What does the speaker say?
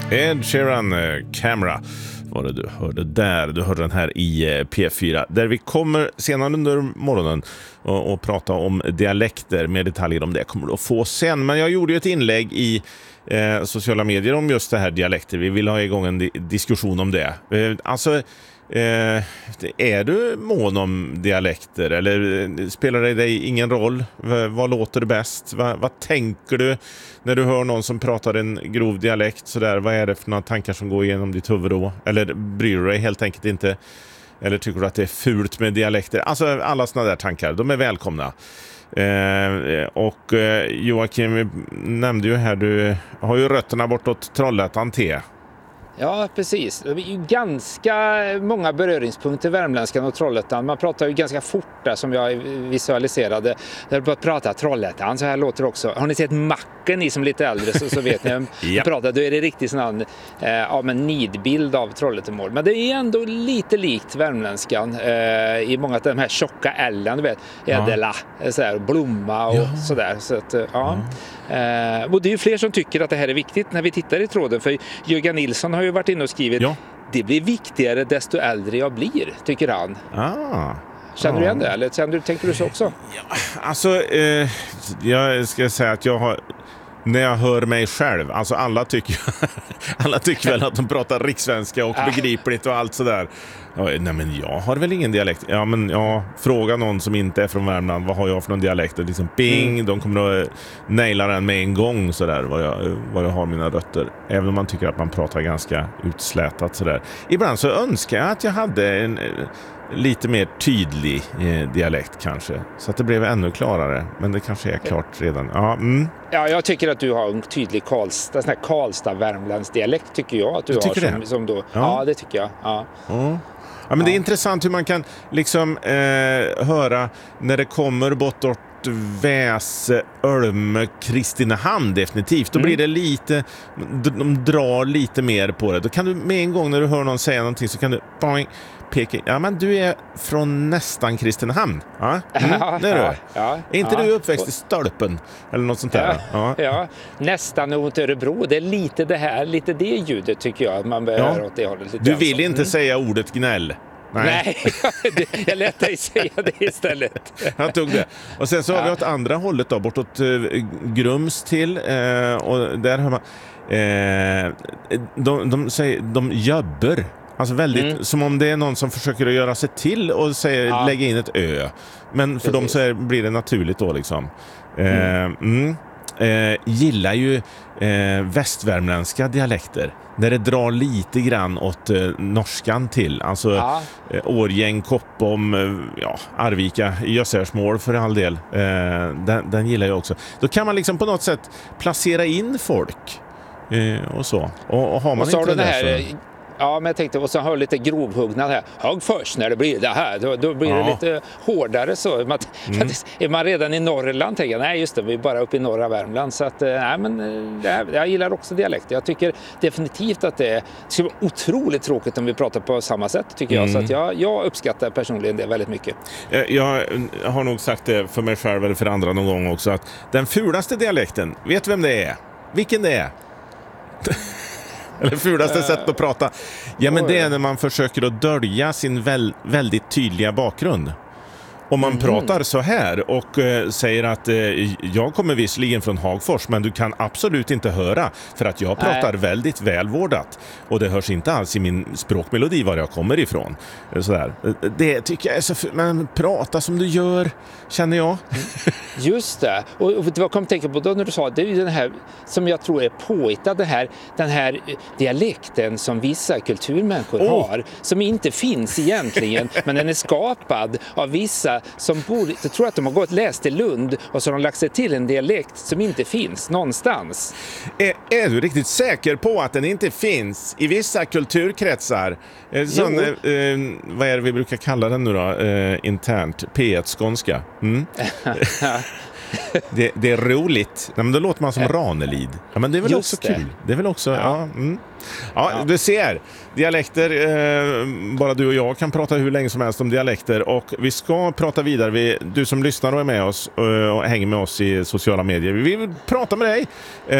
Ed Sheeran, Camera var det du hörde där. Du hörde den här i P4 där vi kommer senare under morgonen och prata om dialekter. Mer detaljer om det kommer du att få sen. Men jag gjorde ju ett inlägg i sociala medier om just det här dialekter. Vi vill ha igång en diskussion om det. Är du mån om dialekter eller spelar det dig ingen roll? Vad låter bäst? Vad tänker du när du hör någon som pratar en grov dialekt sådär? Vad är det för några tankar som går igenom ditt huvud då? Eller bryr du dig helt enkelt inte? Eller tycker du att det är fult med dialekter? Alltså alla sådana där tankar, de är välkomna. Joakim nämnde ju här, du har ju rötterna bortåt Trollhättan T. Ja, precis. Det är ju ganska många beröringspunkter värmländskan och Trollhättan. Man pratar ju ganska fort där som jag visualiserade. När du pratar Trollhättan, så här låter det också. Har ni sett Macken, ni som är lite äldre så vet ni jag pratar. Då är det riktigt sån nidbild av Trollhättemål. Men det är ändå lite likt värmländskan i många av de här tjocka ällen, du vet. Ädela, sådär, blomma och sådär. Så att, och det är ju fler som tycker att det här är viktigt när vi tittar i tråden. För Jörgen Nilsson har ju varit inne och skrivit det blir viktigare desto äldre jag blir, tycker han. Känner du igen det? Eller tänker du så också? Ja, alltså, jag ska säga att jag har... När jag hör mig själv, alltså alla tycker väl att de pratar rikssvenska och begripligt och allt sådär. Nej men jag har väl ingen dialekt. Ja men fråga någon som inte är från Värmland, vad har jag för någon dialekt? Och liksom bing, de kommer att naila den med en gång sådär, vad jag har mina rötter. Även om man tycker att man pratar ganska utslätat sådär. Ibland så önskar jag att jag hade en lite mer tydlig dialekt kanske. Så att det blev ännu klarare. Men det kanske är klart redan. Ja, jag tycker att du har en tydlig Karlstad-Värmlands dialekt, tycker jag att du har. Som då, ja, det tycker jag. Ja, men det är intressant hur man kan liksom höra när det kommer bortåt Väse, Ölme, Kristinehamn definitivt. Då blir det lite, de drar lite mer på det. Då kan du med en gång när du hör någon säga någonting så kan du peka. Ja, men du är från nästan Kristinehamn. Det är du. Är inte du uppväxt i Stölpen eller något sånt där? Ja, nästan mot Örebro. Det är lite det ljudet tycker jag att man behöver åt det hållet. Du vill inte säga ordet gnäll. Nej, jag lät dig säga det istället. Han tog det. Och sen så har vi åt andra hållet då, bortåt Grums till. Och där hör man de säger, de jobbar. Alltså väldigt, som om det är någon som försöker att göra sig till och säger, lägga in ett ö. Men för dem så blir det naturligt då liksom. Gillar ju västvärmländska dialekter. När det drar lite grann åt norskan till. Alltså Årgäng, Koppom, Arvika, Gössärsmål för all del. Den gillar jag också. Då kan man liksom på något sätt placera in folk och så. Och har man inte det här så... Ja, men jag tänkte, och så har lite grovhuggna här. Hög först när det blir det här. Då blir det lite hårdare så. Är man redan i Norrland tänker jag, nej just det, vi är bara uppe i norra Värmland. Så att, jag gillar också dialekt. Jag tycker definitivt att det skulle vara otroligt tråkigt om vi pratar på samma sätt, tycker jag. Så att jag uppskattar personligen det väldigt mycket. Jag har nog sagt det för mig själv eller för andra någon gång också, att den fulaste dialekten, vet vem det är? Vilken det är? Eller fulaste sätt att prata. Ja, men det är när man försöker att dölja sin väldigt tydliga bakgrund. Om man pratar så här och säger att jag kommer visserligen från Hagfors, men du kan absolut inte höra för att jag pratar väldigt välvårdat. Och det hörs inte alls i min språkmelodi var jag kommer ifrån. Sådär. Det tycker jag är så men prata som du gör, känner jag. Just det. Och vad jag kom att tänka på då när du sa, det är ju den här som jag tror är påhittad, den här dialekten som vissa kulturmänniskor har, som inte finns egentligen, men den är skapad av vissa som bor, jag tror att de har gått läst i Lund och så har de lagt sig till en dialekt som inte finns någonstans. Är du riktigt säker på att den inte finns i vissa kulturkretsar? Vad är det vi brukar kalla den nu då? Internt, P1-skånska. Det är roligt. Nej, men då låter man som Ranelid. Ja, men det är väl också kul. Det är väl också, du ser, dialekter, bara du och jag kan prata hur länge som helst om dialekter, och vi ska prata vidare. Du som lyssnar och är med oss och hänger med oss i sociala medier, vi vill prata med dig.